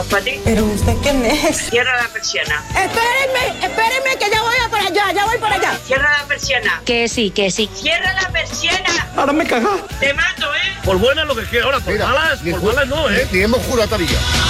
¿Para ti? ¿Pero usted quién es? Cierra la persiana. Espérenme, que ya voy para allá. Cierra la persiana. Que sí. Cierra la persiana. Ahora me caga. Te mato, ¿eh? Por buena lo que quiera, ahora por malas no, ¿eh? Ni hemos jurado todavía.